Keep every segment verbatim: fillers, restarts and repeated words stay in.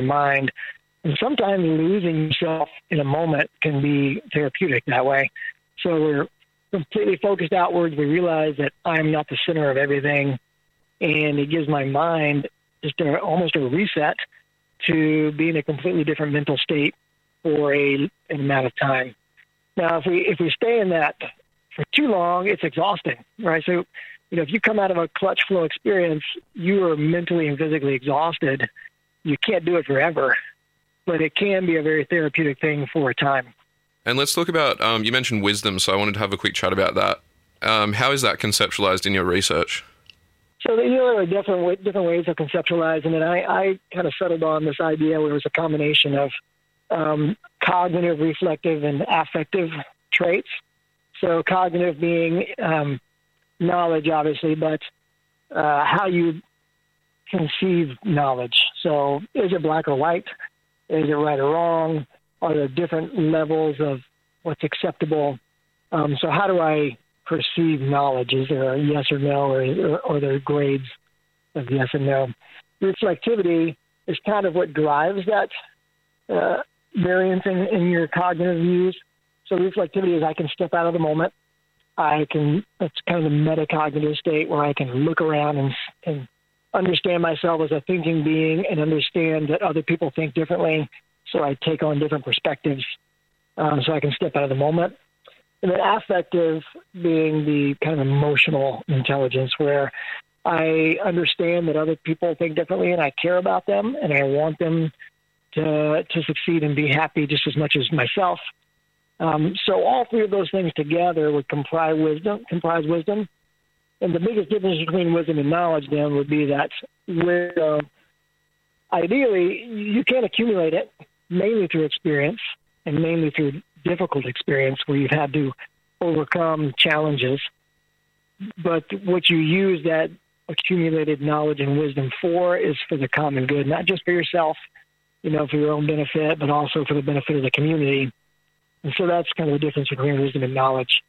mind. And sometimes losing yourself in a moment can be therapeutic that way. So we're completely focused outwards. We realize that I'm not the center of everything, and it gives my mind just a, almost a reset to be in a completely different mental state for a, an amount of time. Now, if we if we stay in that for too long, it's exhausting, right? So, you know, if you come out of a clutch flow experience, you are mentally and physically exhausted. You can't do it forever, but it can be a very therapeutic thing for a time. And let's talk about, um, you mentioned wisdom, so I wanted to have a quick chat about that. Um, how is that conceptualized in your research? So you know, there are different, different ways of conceptualizing it. I, I kind of settled on this idea where it was a combination of um, cognitive, reflective, and affective traits. So cognitive being um, knowledge, obviously, but uh, how you conceive knowledge. So is it black or white? Is it right or wrong? Are there different levels of what's acceptable? Um, so how do I perceive knowledge? Is there a yes or no, or, or, or are there grades of yes and no? Reflectivity is kind of what drives that uh, variance in, in your cognitive views. So reflectivity is I can step out of the moment. I can, it's kind of the metacognitive state where I can look around and, and understand myself as a thinking being and understand that other people think differently. So I take on different perspectives um, so I can step out of the moment. And then affective being the kind of emotional intelligence where I understand that other people think differently and I care about them and I want them to to succeed and be happy just as much as myself. Um, so all three of those things together would comprise wisdom, comprise wisdom. And the biggest difference between wisdom and knowledge then would be that wisdom, ideally, you can't accumulate it mainly through experience and mainly through difficult experience where you've had to overcome challenges. But what you use that accumulated knowledge and wisdom for is for the common good, not just for yourself, you know, for your own benefit, but also for the benefit of the community. And so that's kind of the difference between wisdom and knowledge.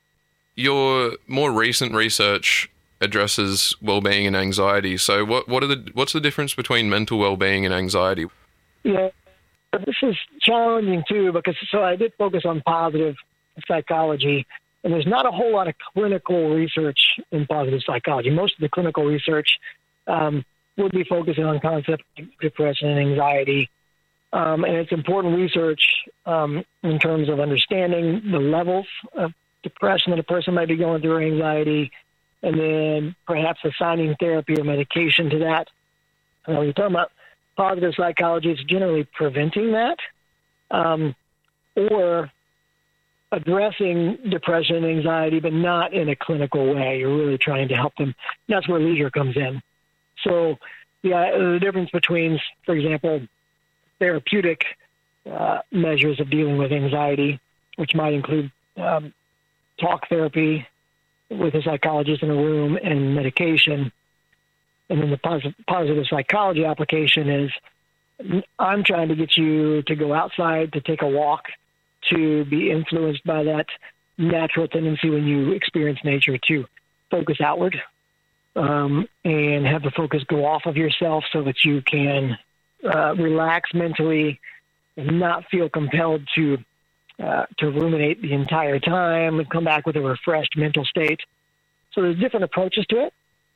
Your more recent research addresses well-being and anxiety. So what, what are the what's the difference between mental well-being and anxiety? Yeah, this is challenging too, because so I did focus on positive psychology, and there's not a whole lot of clinical research in positive psychology. Most of the clinical research um, would be focusing on concepts like depression and anxiety. Um, and it's important research um, in terms of understanding the levels of depression that a person might be going through, or anxiety, and then perhaps assigning therapy or medication to that. Uh, when you're talking about positive psychology, it's generally preventing that um, or addressing depression and anxiety, but not in a clinical way. You're really trying to help them. That's where leisure comes in. So yeah, the difference between, for example, therapeutic uh, measures of dealing with anxiety, which might include um, talk therapy with a psychologist in a room and medication. And then the positive, positive psychology application is I'm trying to get you to go outside, to take a walk, to be influenced by that natural tendency when you experience nature to focus outward um, and have the focus go off of yourself so that you can uh, relax mentally and not feel compelled to uh, to ruminate the entire time and come back with a refreshed mental state. So there's different approaches to it.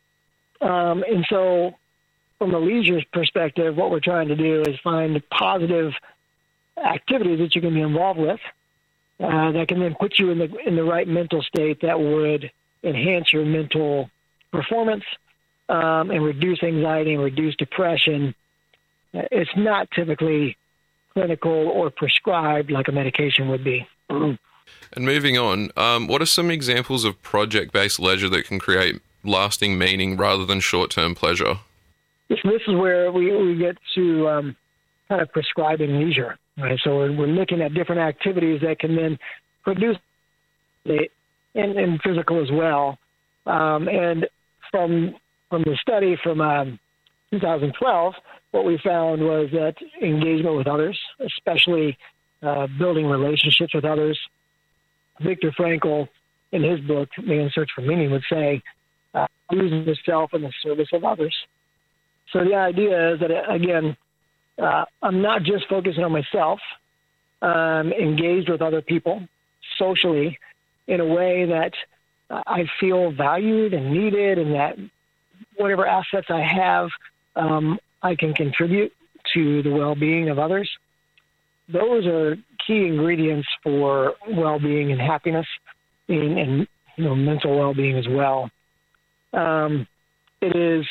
Um, and so from a leisure perspective, what we're trying to do is find positive activities that you can be involved with uh, that can then put you in the in the right mental state that would enhance your mental performance um, and reduce anxiety and reduce depression. It's not typically clinical or prescribed like a medication would be. And moving on, um, what are some examples of project-based leisure that can create lasting meaning rather than short-term pleasure? This, this is where we, we get to um, kind of prescribing leisure. Right? So we're, we're looking at different activities that can then produce the, and, and physical as well. Um, and from from the study from um, two thousand twelve, what we found was that engagement with others, especially uh, building relationships with others. Viktor Frankl, in his book, Man's Search for Meaning, would say, uh, losing yourself in the service of others. So the idea is that, again, uh, I'm not just focusing on myself. I'm engaged with other people socially in a way that I feel valued and needed, and that whatever assets I have, um, I can contribute to the well-being of others. Those are key ingredients for well-being and happiness, and, and you know, mental well-being as well. Um, it is,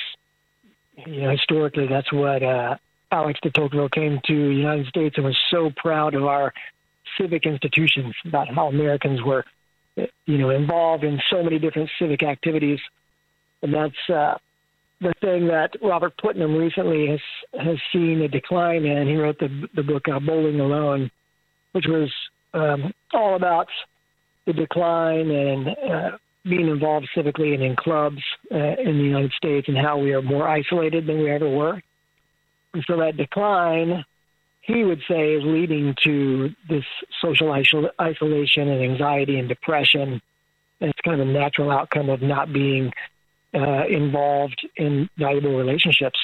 you know, historically, that's what uh, Alex de Tocqueville came to the United States and was so proud of our civic institutions, about how Americans were, you know, involved in so many different civic activities. And that's uh, the thing that Robert Putnam recently has has seen a decline in. He wrote the the book uh, Bowling Alone, which was um, all about the decline and uh, being involved civically and in clubs uh, in the United States, and how we are more isolated than we ever were. And so that decline, he would say, is leading to this social isol- isolation and anxiety and depression. And it's kind of a natural outcome of not being uh, involved in valuable relationships.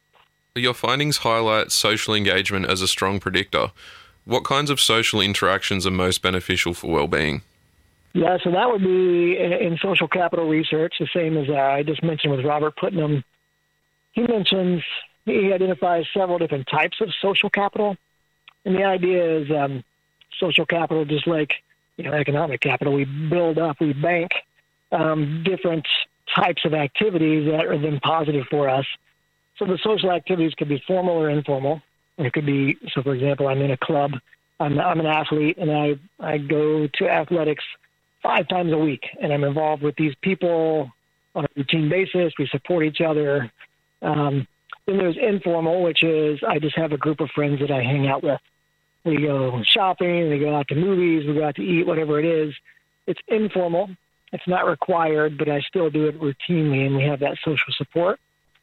Your findings highlight social engagement as a strong predictor. What kinds of social interactions are most beneficial for well-being? Yeah, so that would be in social capital research, the same as I just mentioned with Robert Putnam. He mentions, he identifies several different types of social capital. And the idea is um, social capital, just like, you know, economic capital, we build up, we bank um, different types of activities that are then positive for us. So the social activities could be formal or informal. It could be, so for example, I'm in a club, I'm, I'm an athlete, and I, I go to athletics five times a week, and I'm involved with these people on a routine basis. We support each other. Um, then there's informal, which is I just have a group of friends that I hang out with. We go shopping, we go out to movies, we go out to eat, whatever it is. It's informal. It's not required, but I still do it routinely, and we have that social support.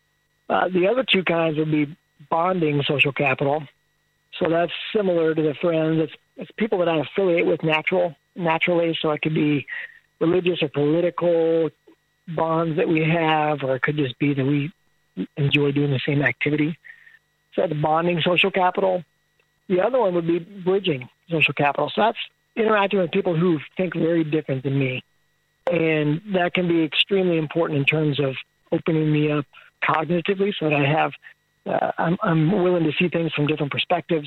Uh, the other two kinds would be bonding social capital. So that's similar to the friends. It's, it's people that I affiliate with natural, naturally. So it could be religious or political bonds that we have, or it could just be that we enjoy doing the same activity. So that's bonding social capital. The other one would be bridging social capital. So that's interacting with people who think very different than me. And that can be extremely important in terms of opening me up cognitively, so that I have, uh, I'm, I'm willing to see things from different perspectives.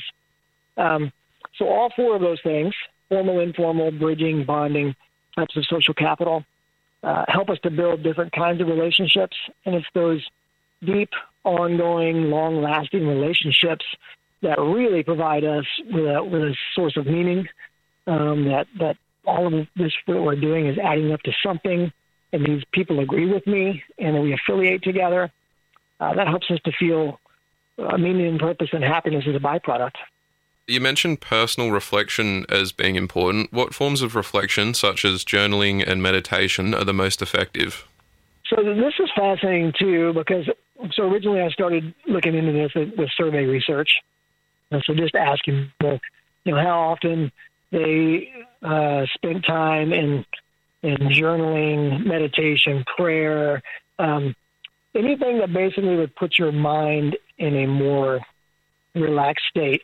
Um, so all four of those things, formal, informal, bridging, bonding, types of social capital, uh, help us to build different kinds of relationships. And it's those deep, ongoing, long-lasting relationships that really provide us with a, with a source of meaning, um, that, that all of this what we're doing is adding up to something, and these people agree with me, and then we affiliate together. Uh, that helps us to feel uh, meaning and purpose and happiness as a byproduct. You mentioned personal reflection as being important. What forms of reflection, such as journaling and meditation, are the most effective? So this is fascinating, too, because so originally I started looking into this with survey research. And so just asking people, you know, how often they uh, spent time in, in journaling, meditation, prayer, um, anything that basically would put your mind in a more relaxed state,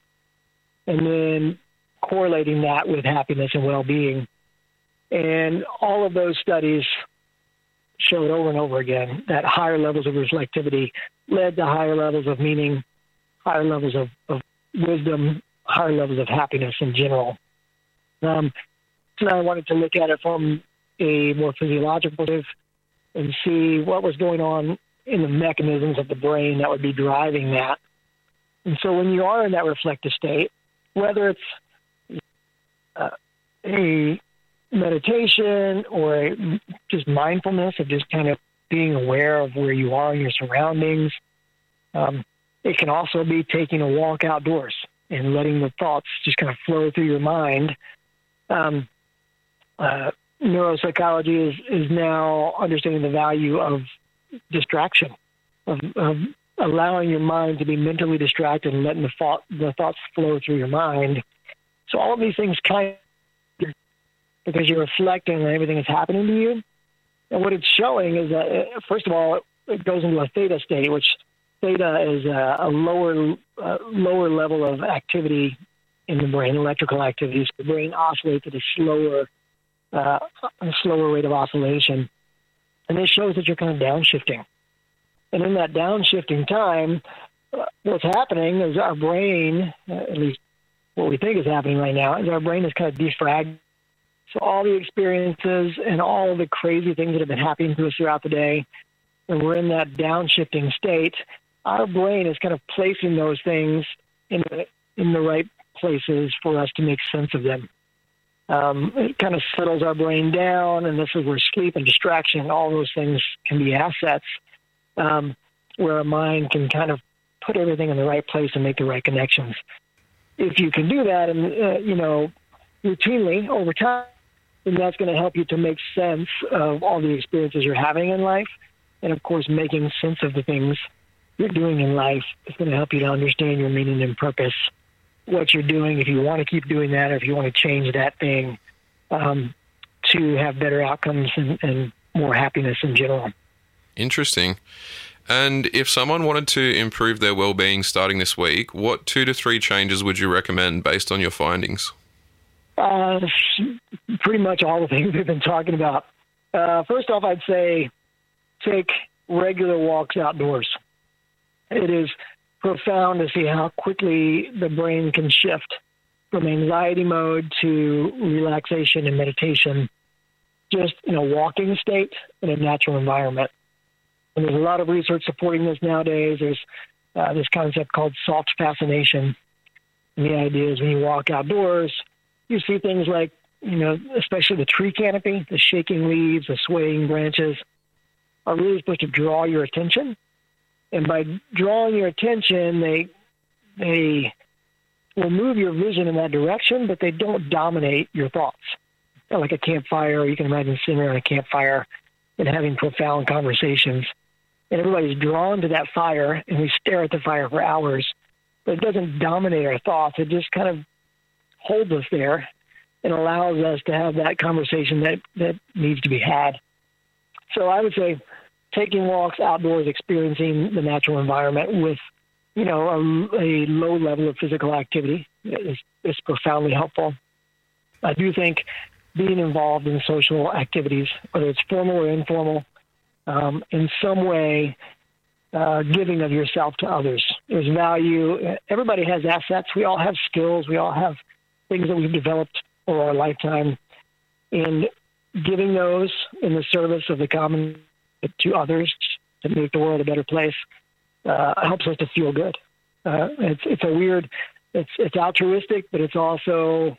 and then correlating that with happiness and well-being. And all of those studies showed over and over again that higher levels of reflectivity led to higher levels of meaning, higher levels of, of wisdom, higher levels of happiness in general. Um, so I wanted to look at it from a more physiological perspective and see what was going on in the mechanisms of the brain that would be driving that. And so when you are in that reflective state, whether it's uh, a meditation or a, just mindfulness of just kind of being aware of where you are in your surroundings, um, it can also be taking a walk outdoors and letting the thoughts just kind of flow through your mind. Um, uh, neuropsychology is, is now understanding the value of distraction, of, of allowing your mind to be mentally distracted and letting the, thought, the thoughts flow through your mind. So all of these things kind of, because you're reflecting on everything that's happening to you. And what it's showing is that, first of all, it goes into a theta state, which theta is a, a lower uh, lower level of activity in the brain, electrical activity. So the brain oscillates at a slower uh, a slower rate of oscillation, and this shows that you're kind of downshifting. And in that downshifting time, uh, what's happening is our brain, uh, at least what we think is happening right now, is our brain is kind of defragmented. So all the experiences and all the crazy things that have been happening to us throughout the day, when we're in that downshifting state, our brain is kind of placing those things in the, in the right places for us to make sense of them. Um, it kind of settles our brain down, and this is where sleep and distraction and all those things can be assets, um, where our mind can kind of put everything in the right place and make the right connections. If you can do that, and uh, you know, routinely over time, then that's going to help you to make sense of all the experiences you're having in life. And, of course, making sense of the things you're doing in life is going to help you to understand your meaning and purpose, what you're doing, if you want to keep doing that, or if you want to change that thing um, to have better outcomes and, and more happiness in general. Interesting. And if someone wanted to improve their well-being starting this week, what two to three changes would you recommend based on your findings? Uh, pretty much all the things we've been talking about. Uh, first off, I'd say take regular walks outdoors. It is profound to see how quickly the brain can shift from anxiety mode to relaxation and meditation, just in a walking state in a natural environment. And there's a lot of research supporting this nowadays. There's uh, this concept called soft fascination. And the idea is when you walk outdoors, you see things like, you know, especially the tree canopy, the shaking leaves, the swaying branches are really supposed to draw your attention. And by drawing your attention, they they will move your vision in that direction, but they don't dominate your thoughts. Like a campfire, you can imagine sitting around a campfire and having profound conversations. And everybody's drawn to that fire, and we stare at the fire for hours. But it doesn't dominate our thoughts. It just kind of holds us there and allows us to have that conversation that, that needs to be had. So I would say taking walks outdoors, experiencing the natural environment with, you know, a, a low level of physical activity is, is profoundly helpful. I do think being involved in social activities, whether it's formal or informal, um, in some way uh, giving of yourself to others. There's value. Everybody has assets. We all have skills. We all have things that we've developed over our lifetime. And giving those in the service of the common to others to make the world a better place uh, helps us to feel good. Uh, it's it's a weird, it's it's altruistic, but it's also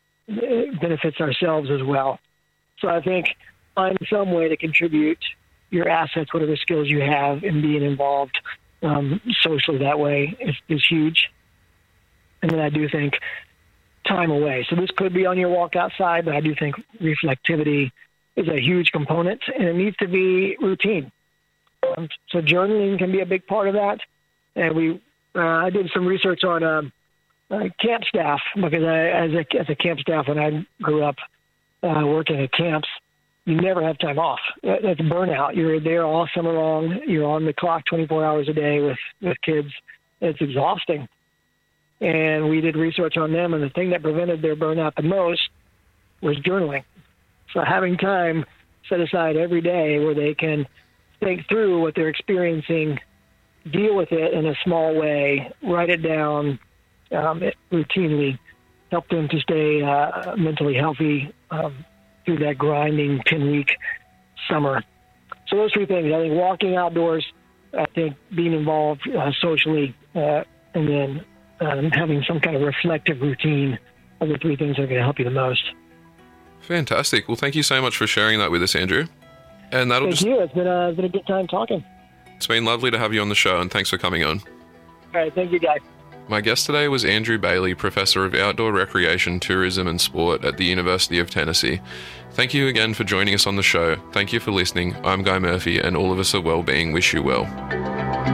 it benefits ourselves as well. So I think find some way to contribute your assets, whatever skills you have, in being involved um, socially that way is, is huge. And then I do think time away. So this could be on your walk outside, but I do think reflectivity is a huge component, and it needs to be routine. Um, so journaling can be a big part of that. And we, uh, I did some research on um, uh, camp staff, because I, as a as a camp staff, when I grew up uh, working at camps, you never have time off. That's burnout. You're there all summer long. You're on the clock twenty-four hours a day with, with kids. It's exhausting. And we did research on them, and the thing that prevented their burnout the most was journaling. So having time set aside every day where they can think through what they're experiencing, deal with it in a small way, write it down um, it routinely, help them to stay uh, mentally healthy um, through that grinding ten-week summer. So those three things, I think walking outdoors, I think being involved uh, socially, uh, and then um, having some kind of reflective routine are the three things that are going to help you the most. Fantastic. Well, thank you so much for sharing that with us, Andrew. And that'll Thank just... you. It's been, a, it's been a good time talking. It's been lovely to have you on the show, and thanks for coming on. All right. Thank you, guys. My guest today was Andrew Bailey, Professor of Outdoor Recreation, Tourism and Sport at the University of Tennessee. Thank you again for joining us on the show. Thank you for listening. I'm Guy Murphy, and all of us at Wellbeing wish you well.